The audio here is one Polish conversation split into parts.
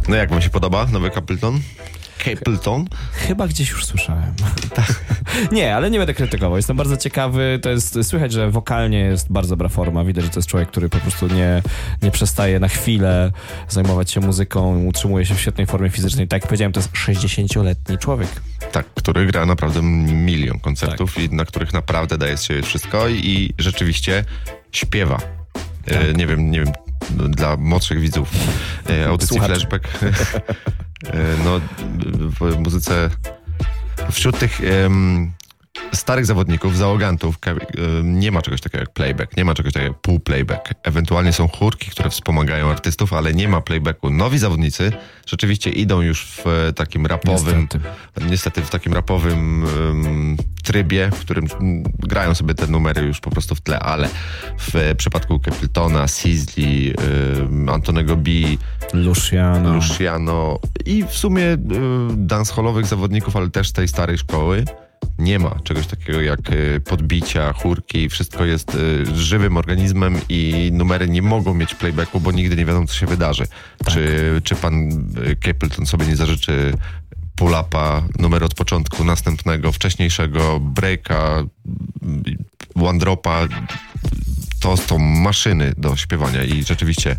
No jak wam się podoba nowy Capleton? Capleton? Chyba gdzieś już słyszałem. Nie, ale nie będę krytykował. Jestem bardzo ciekawy. To jest, słychać, że wokalnie jest bardzo dobra forma. Widać, że to jest człowiek, który po prostu nie przestaje na chwilę zajmować się muzyką, utrzymuje się w świetnej formie fizycznej. Tak jak powiedziałem, to jest 60-letni człowiek. Tak, który gra naprawdę milion koncertów i na których naprawdę daje się wszystko i rzeczywiście śpiewa. Nie wiem, dla młodszych widzów audycji Flashback. No, w muzyce wśród tych starych zawodników, załogantów nie ma czegoś takiego jak playback, nie ma czegoś takiego jak pół-playback. Ewentualnie są chórki, które wspomagają artystów, ale nie ma playbacku. Nowi zawodnicy rzeczywiście idą już w takim rapowym, niestety w takim rapowym trybie, w którym grają sobie te numery już po prostu w tle, ale w przypadku Capletona, Sizzli, Antonego B, Luciano i w sumie dancehallowych zawodników, ale też z tej starej szkoły, nie ma czegoś takiego jak podbicia, chórki, wszystko jest żywym organizmem i numery nie mogą mieć playbacku, bo nigdy nie wiadomo, co się wydarzy. Tak. Czy pan Capleton sobie nie zażyczy pull-upa, numer od początku, następnego, wcześniejszego, breaka, one dropa, to są maszyny do śpiewania i rzeczywiście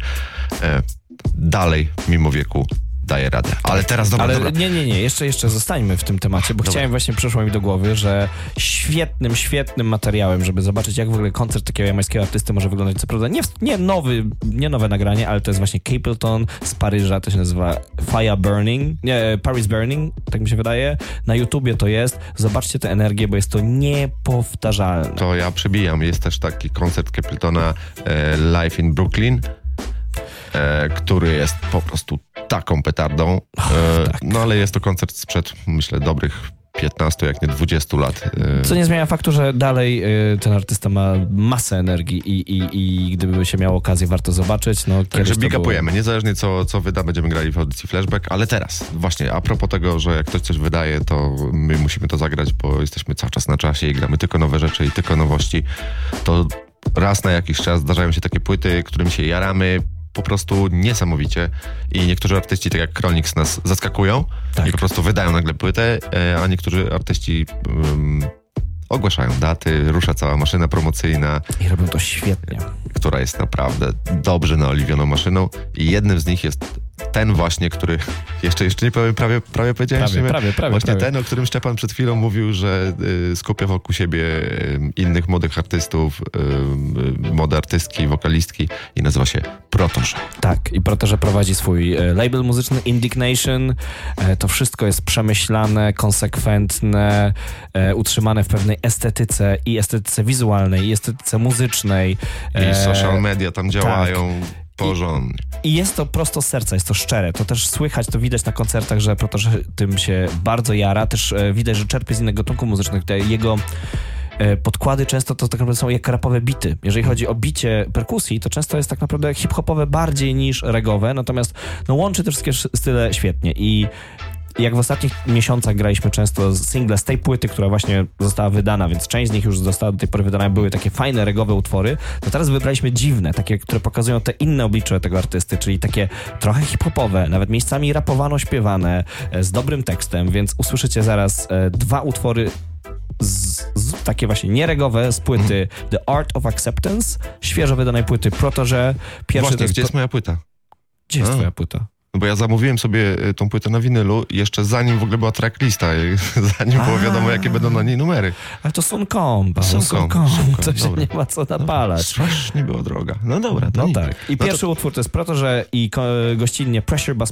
dalej, mimo wieku, daje radę. Ale teraz dobra. Nie. Jeszcze zostańmy w tym temacie, bo chciałem właśnie, przyszło mi do głowy, że świetnym materiałem, żeby zobaczyć, jak w ogóle koncert takiego jamańskiego artysty może wyglądać. Co prawda nie nowe nagranie, ale to jest właśnie Capleton z Paryża, to się nazywa Paris Burning, tak mi się wydaje. Na YouTubie to jest. Zobaczcie tę energię, bo jest to niepowtarzalne. To ja przybijam. Jest też taki koncert Capletona Live in Brooklyn, który jest po prostu taką petardą. Tak. No ale jest to koncert sprzed, myślę, dobrych 15, jak nie 20 lat. Co nie zmienia faktu, że dalej ten artysta ma masę energii i gdyby się miało okazję, warto zobaczyć. No, także big upujemy. Niezależnie co wyda, będziemy grali w audycji Flashback, ale teraz właśnie a propos tego, że jak ktoś coś wydaje, to my musimy to zagrać, bo jesteśmy cały czas na czasie i gramy tylko nowe rzeczy i tylko nowości. To raz na jakiś czas zdarzają się takie płyty, którym się jaramy po prostu niesamowicie i niektórzy artyści, tak jak Chronix, nas zaskakują i po prostu wydają nagle płytę, a niektórzy artyści ogłaszają daty, rusza cała maszyna promocyjna. I robią to świetnie. Która jest naprawdę dobrze naoliwioną maszyną i jednym z nich jest ten właśnie, który jeszcze nie powiem, prawie powiedziałem. Prawie. Ten, o którym Szczepan przed chwilą mówił, że skupia wokół siebie innych młodych artystów, młode artystki, wokalistki i nazywa się Protoże. Tak, i Protoże prowadzi swój label muzyczny Indignation. To wszystko jest przemyślane, konsekwentne, utrzymane w pewnej estetyce i estetyce wizualnej, i estetyce muzycznej. I social media tam działają. Porządnie. I jest to prosto z serca, jest to szczere. To też słychać, to widać na koncertach, że Protoże tym się bardzo jara. Też widać, że czerpie z innych gatunków muzycznych. Te jego podkłady często to tak naprawdę są jak rapowe bity. Jeżeli chodzi o bicie perkusji, to często jest tak naprawdę hip-hopowe bardziej niż reggae'owe, natomiast łączy te wszystkie style świetnie i jak w ostatnich miesiącach graliśmy często single z tej płyty, która właśnie została wydana, więc część z nich już została do tej pory wydana, były takie fajne reggae'owe utwory, to teraz wybraliśmy dziwne, takie, które pokazują te inne oblicze tego artysty, czyli takie trochę hip-hopowe, nawet miejscami rapowano-śpiewane, z dobrym tekstem, więc usłyszycie zaraz dwa utwory takie właśnie nieregowe z płyty The Art of Acceptance, świeżo wydanej płyty Protoże. Właśnie, gdzie jest moja płyta? Gdzie jest twoja płyta? No bo ja zamówiłem sobie tą płytę na winylu jeszcze zanim w ogóle była tracklista, zanim było wiadomo, jakie będą na niej numery. Ale to Suncomb, to się nie ma co napalać. Strasznie była droga. No dobra, to tak. I pierwszy utwór to jest Protoże i gościnnie Pressure Bass